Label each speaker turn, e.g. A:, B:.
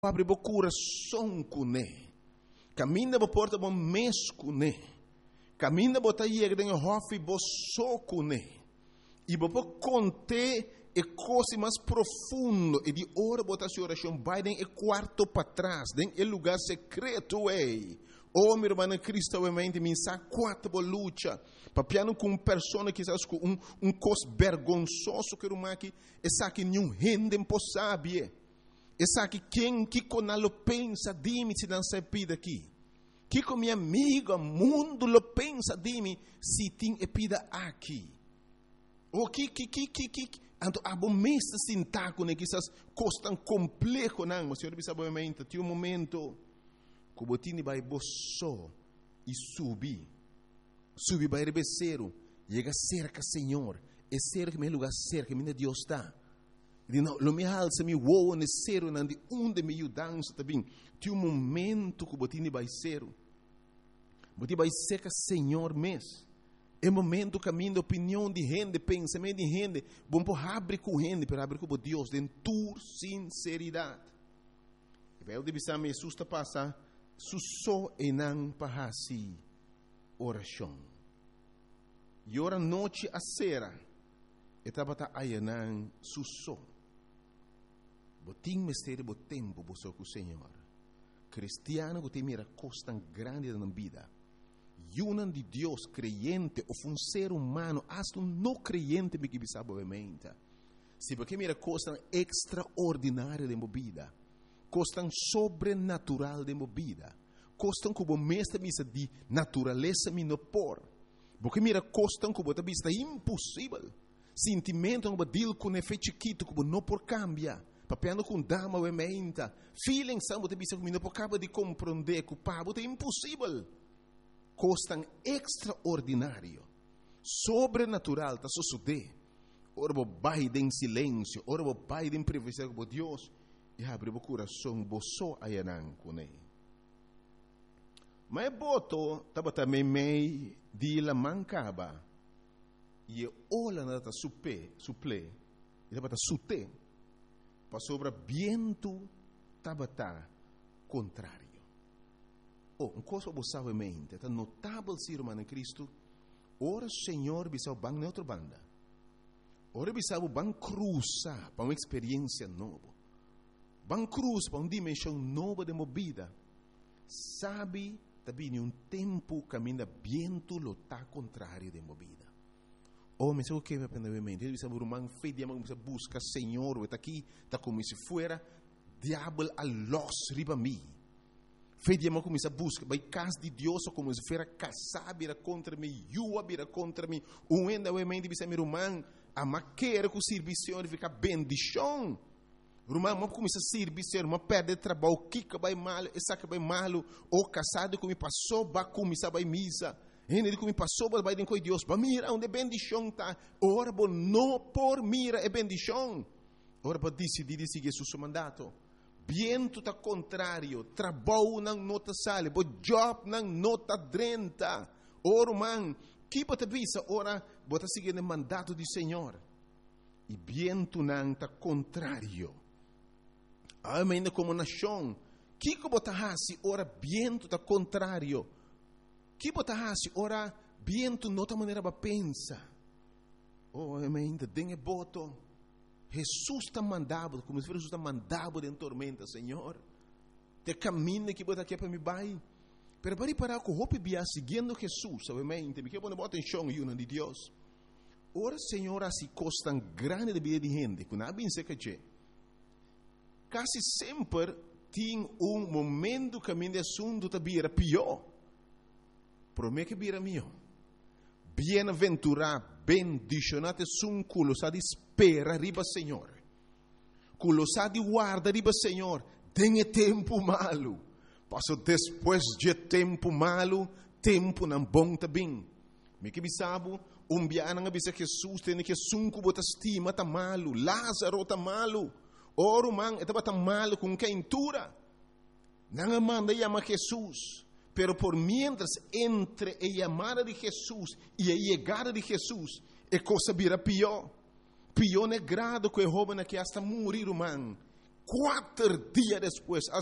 A: abre o coração com ele. Caminha a porta bom mês com ele. Caminha a botar e den hof e bosso com ele. E bopo conte e coisa mais profundo e de hora botar sua oração vai den e quarto para trás, den e lugar secreto ei. Oh, meu irmão Cristo, obviamente, me sa quatro luta. Papiano com pessoa que sabe com cos vergonzoso que uma que essa que nenhum rende impossível. Essa que quem que conalo pensa de mim se não se pida aqui. Que com minha amiga mundo lo pensa de mim se tem e pida aqui. O que anto abomesta sintaco ne quizás costan complexo não, mas senhor bisa obviamente, tem momento que o botini vai bosso e subir vai rebeceiro, chega cerca Senhor, é cerca meu lugar cerca, minha Deus está. E não, lo me alça me woa ne cero não de onde me dança também. Tem momento que o botini vai ser, botini vai cerca Senhor mesmo. É momento caminho de opinião de gente, pensamento de gente, bom por abrir com gente, para abrir com Deus, de tua sinceridade. E vai o de bisam Jesus está passar, susso e não para assim oração. E ora noite a sera, e estava a ayanan susso. Botim mistério bo tempo bo com o Senhor. Cristiano que tem mira costa grande na vida. Yunan de Deus creyente ou um ser humano, hasta um não creyente me que sabe obviamente. Se porque mira costa extraordinária de movida, costa sobrenatural de movida, costa como mestre misa de natureza me no por, porque mira costa como ta vista impossível, sentimento como deal com efeito chiquito como não por cambia. Papiando com dama obviamente, feeling são ta vista como não por acaba de compreender que o pabo é impossível. Costan extraordinário, sobrenatural, está sucedendo. Ora, vou baixar em silêncio, ora, vou baixar em privacidade com Deus, e abre o coração, vou só ayanan com ele. Mas boto, estava também meio de la mancaba, e olha nada suple, e estava sute, para sobre viento, estava contrário. Uma coisa que você sabe em mente, é notável ser humano em Cristo. Ora, Senhor, bisau bang na outra banda. Ora, bisau bang cruzar para uma experiência nova. Bang cruz para uma dimensão nova de movida. Sabe, também um tempo caminha viento lo tá contrário de movida. Oh, mas o que vai aprender em mente? Ele bisau rumang fe dia mag busca Senhor, está aqui, está como se fuera diabo a los riba mi. Fei dia mal começa a busca, vai casa de Deus ou como se fera casar vira contra mim, yua vira contra mim, ainda o mente bisa me rumang, a maquera com serviço fica bendição. Rumang mal começa a serviço, uma perde trabalho, kika vai mal, essa que vai mal, ou casado com me passou, ba começa vai misa. Ele que me passou, vai de com Deus, ba mira onde bendição tá. Ora bo não por mira é bendição. Ora bo decidir seguir seu mandato. Viento está contrário, trabalho não nota sale, bo job não nota drenta. Ora, man, que bota visa, ora, bota seguir o mandato do Senhor. E viento não está contrário. Ainda como nação, que bota hasi, ora, viento está contrário. Que bota hasi, ora, viento nota maneira para pensa. Oh, ainda tem boto. Jesus está mandado, como se Jesus está mandado em tormenta, Senhor. Te caminho que bota aqui para me vai. Pero para parar com o hope bia seguindo Jesus, obviamente, me quer botar atenção e de Deus. Ora, Senhor, assim costa grande de vida de gente, que não bem se que quase sempre tem momento que o assunto está bem pior. Promete que bem melhor. Bem-aventurado, bendicionate sun culo sa di spera riba Senhor. Culo sa di guarda riba Senhor. Tenha tempo malo. Passo depois de tempo malo, tempo não bom também. Me que bisabo, biana nga bisa Jesus tem que sunku bota estima tá malo, Lázaro tá malo. Oro man etaba tá malo com quentura. Não manda chama Jesus. Pero por mientras entre a llamada de Jesús y a llegada de Jesús, é coisa vira pior. Pior é grado que o jovem que hasta morir, man. 4 días después,